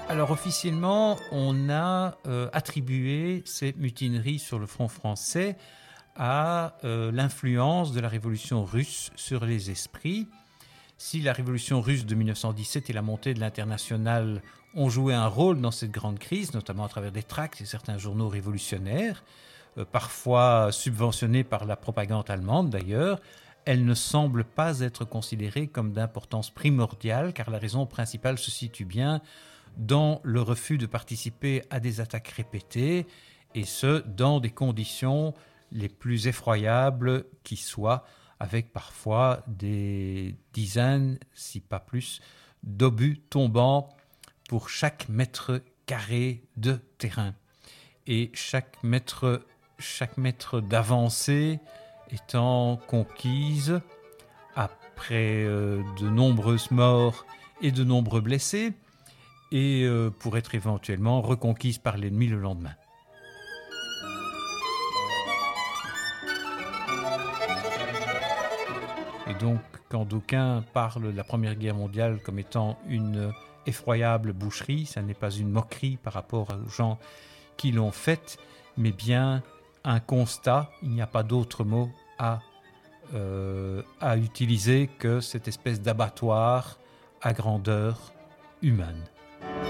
Alors officiellement, on a attribué ces mutineries sur le front français à l'influence de la révolution russe sur les esprits. Si la révolution russe de 1917 et la montée de l'Internationale ont joué un rôle dans cette grande crise, notamment à travers des tracts et certains journaux révolutionnaires, parfois subventionnés par la propagande allemande d'ailleurs, elle ne semble pas être considérée comme d'importance primordiale, car la raison principale se situe bien dans le refus de participer à des attaques répétées, et ce, dans des conditions les plus effroyables qui soient, avec parfois des dizaines, si pas plus, d'obus tombant pour chaque mètre carré de terrain. Et chaque mètre d'avancée étant conquise après de nombreuses morts et de nombreux blessés, et pour être éventuellement reconquise par l'ennemi le lendemain. Et donc, quand d'aucuns parlent de la Première Guerre mondiale comme étant une effroyable boucherie, ça n'est pas une moquerie par rapport aux gens qui l'ont faite, mais bien un constat. Il n'y a pas d'autre mot à utiliser que cette espèce d'abattoir à grandeur humaine.